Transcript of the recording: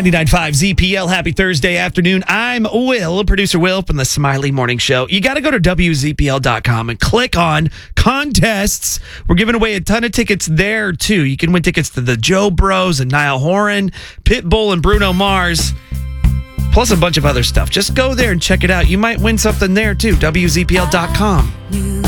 99.5 ZPL. Happy Thursday afternoon. I'm Will, producer Will from the Smiley Morning Show. You got to go to WZPL.com and click on contests. We're giving away a ton of tickets there, too. You can win tickets to the Joe Bros and Niall Horan, Pitbull and Bruno Mars, plus a bunch of other stuff. Just go there and check it out. You might win something there, too. WZPL.com.